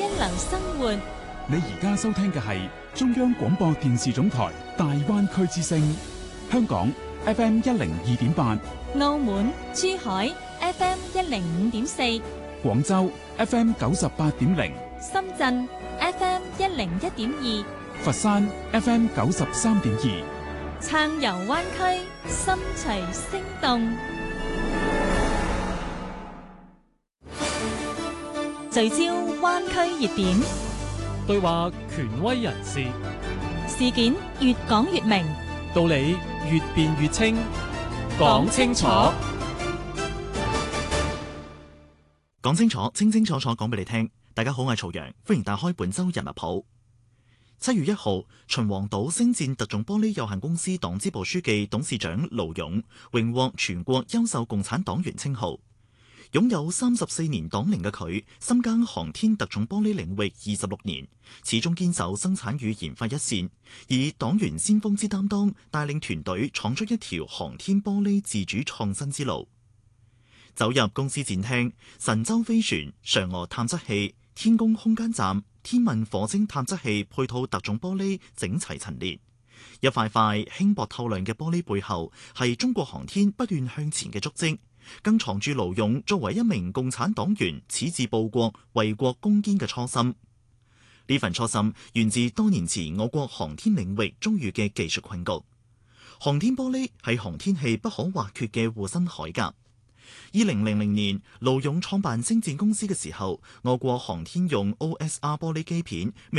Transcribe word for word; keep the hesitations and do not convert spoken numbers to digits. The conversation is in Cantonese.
一流生活。 你而家收聽嘅係中央廣播電視總台大灣區之聲，香港 F M 一零二點八， 澳門、珠海 F M 一零五點四， 廣州 F M 九十八點零， 深圳 F M 一零一點二， 佛山 F M 九十三點二， 暢遊灣區，心隨聲動。聚焦灣區熱點， 對話權威人士， 事件越講越明， 道理越辯越清， 講清楚， 講清楚，清清楚楚講俾你聽。大家好，我係曹陽，歡迎打開本周人物譜。七月一號，秦皇島星戰特種玻璃有限公司黨支部書記、董事長盧勇榮獲全國優秀共產黨員稱號。擁有三十四年黨齡嘅佢，深耕航天特種玻璃領域二十六年，始終堅守生產與研發一線，以黨員先鋒之擔當，帶領團隊闖出一條航天玻璃自主創新之路。走入公司展廳，神舟飛船、嫦娥探測器、天宮空間站、天問火星探測器配套特種玻璃整齊陳列，一塊塊輕薄透亮嘅玻璃背後，係中國航天不斷向前嘅足跡，更藏住盧勇作為一名共產黨員矢志報國、為國攻堅嘅初心。呢份初心源自多年前我國航天領域遭遇嘅技術困局。航天玻璃係航天器不可或缺嘅護身鎧甲。二零零零年，盧勇創辦星戰公司嘅時候，我國航天用 O S R 玻璃基片